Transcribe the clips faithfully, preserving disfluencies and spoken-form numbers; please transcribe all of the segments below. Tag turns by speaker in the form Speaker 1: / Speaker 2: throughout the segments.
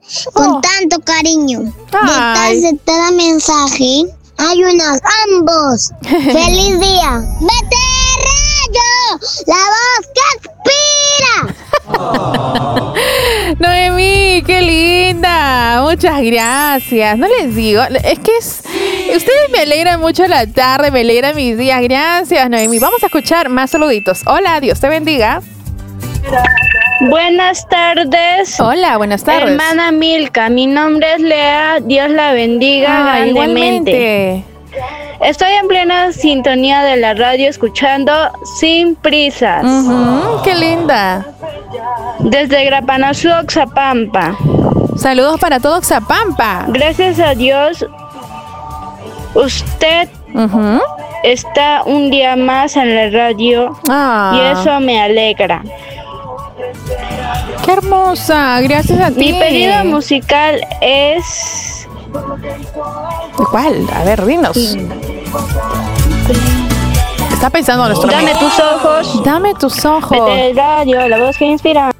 Speaker 1: con
Speaker 2: Oh.
Speaker 1: tanto cariño.
Speaker 2: Ay.
Speaker 1: Detrás de cada mensaje hay unos ambos. ¡Feliz día! ¡Vete Rayo! ¡La voz que inspira!
Speaker 2: Noemí, qué linda. Muchas gracias. No les digo, es que es... Ustedes me alegran mucho la tarde, me alegran mis días. Gracias, Noemí. Vamos a escuchar más saluditos. Hola, Dios te bendiga.
Speaker 3: Buenas tardes.
Speaker 2: Hola, buenas tardes.
Speaker 3: Hermana Milka, mi nombre es Lea. Dios la bendiga
Speaker 2: Ah,
Speaker 3: grandemente.
Speaker 2: igualmente.
Speaker 3: Estoy en plena sintonía de la radio escuchando Sin Prisas.
Speaker 2: Ujú, qué linda.
Speaker 3: Desde Grapanazú, Oxapampa.
Speaker 2: Saludos para todo Oxapampa.
Speaker 3: Gracias a Dios, usted
Speaker 2: Ujú.
Speaker 3: está un día más en la radio
Speaker 2: Ah,
Speaker 3: y eso me alegra.
Speaker 2: qué hermosa. Gracias a ti.
Speaker 3: Mi pedido musical es...
Speaker 2: ¿Cuál? A ver, dinos. Está pensando nuestro
Speaker 3: Dame
Speaker 2: amigo.
Speaker 3: tus ojos.
Speaker 2: Dame tus ojos.
Speaker 3: Vete radio, la voz que inspira.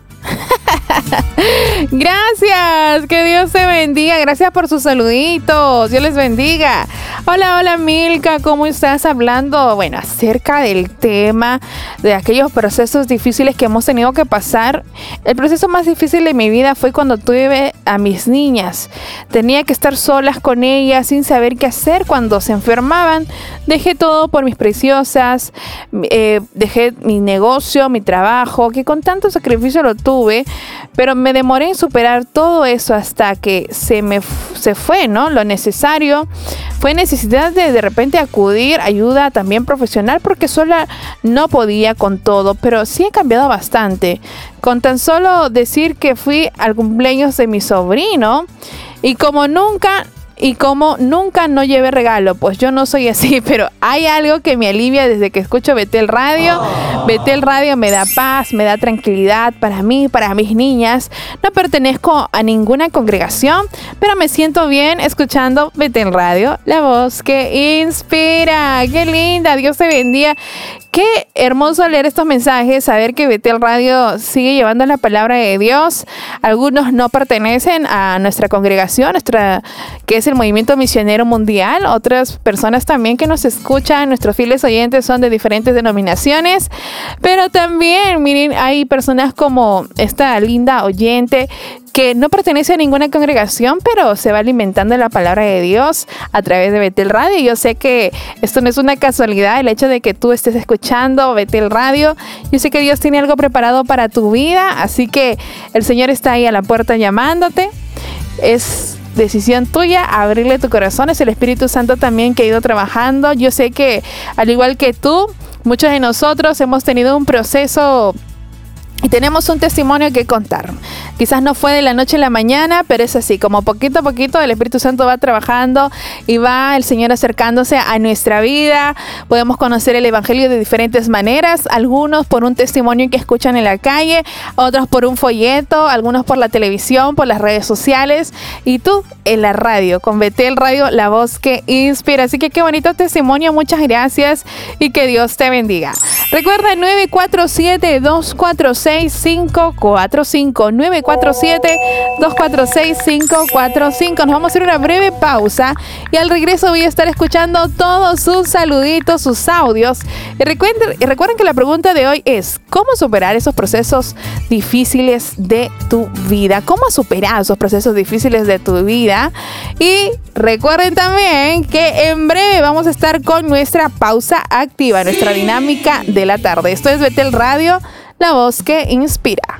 Speaker 2: Gracias, que Dios te bendiga. Gracias por sus saluditos. Dios les bendiga. Hola, hola Milka, ¿cómo estás? Hablando, bueno, acerca del tema de aquellos procesos difíciles que hemos tenido que pasar. El proceso más difícil de mi vida fue cuando tuve a mis niñas. Tenía que estar solas con ellas sin saber qué hacer cuando se enfermaban. Dejé todo por mis preciosas, eh, dejé mi negocio, mi trabajo, que con tanto sacrificio lo tuve, pero me demoré en superar todo eso hasta que se me f- se fue, ¿no? Lo necesario. Fue necesidad de de repente acudir a ayuda también profesional porque sola no podía con todo, pero sí he cambiado bastante. Con tan solo decir que fui al cumpleaños de mi sobrino y como nunca... Y como nunca no llevé regalo, pues yo no soy así, pero hay algo que me alivia desde que escucho Betel Radio. Oh. Betel Radio me da paz, me da tranquilidad para mí, para mis niñas. No pertenezco a ninguna congregación, pero me siento bien escuchando Betel Radio, la voz que inspira. ¡Qué linda! Dios te bendiga. Qué hermoso leer estos mensajes, saber que Betel Radio sigue llevando la palabra de Dios. Algunos no pertenecen a nuestra congregación, nuestra, que es el Movimiento Misionero Mundial. Otras personas también que nos escuchan, nuestros fieles oyentes son de diferentes denominaciones. Pero también, miren, hay personas como esta linda oyente que no pertenece a ninguna congregación, pero se va alimentando de la palabra de Dios a través de Betel Radio. Yo sé que esto no es una casualidad, el hecho de que tú estés escuchando Betel Radio. Yo sé que Dios tiene algo preparado para tu vida, así que el Señor está ahí a la puerta llamándote. Es decisión tuya abrirle tu corazón. Es el Espíritu Santo también que ha ido trabajando. Yo sé que, al igual que tú, muchos de nosotros hemos tenido un proceso y tenemos un testimonio que contar. Quizás no fue de la noche a la mañana, pero es así, como poquito a poquito el Espíritu Santo va trabajando y va el Señor acercándose a nuestra vida. Podemos conocer el Evangelio de diferentes maneras, algunos por un testimonio que escuchan en la calle, otros por un folleto, algunos por la televisión, por las redes sociales y tú en la radio, con Betel Radio, la voz que inspira. Así que qué bonito testimonio, muchas gracias y que Dios te bendiga. Recuerda nueve cuatro siete, dos cuatro seis, cinco cuatro cinco, nueve cuatro siete, dos cuatro seis, cinco cuatro cinco. Nos vamos a hacer una breve pausa y al regreso voy a estar escuchando todos sus saluditos, sus audios. Y recuerden, y recuerden que la pregunta de hoy es ¿cómo superar esos procesos difíciles de tu vida? ¿Cómo superar esos procesos difíciles de tu vida? Y recuerden también que en breve vamos a estar con nuestra pausa activa, nuestra dinámica de la tarde. Esto es Betel Radio, la voz que inspira.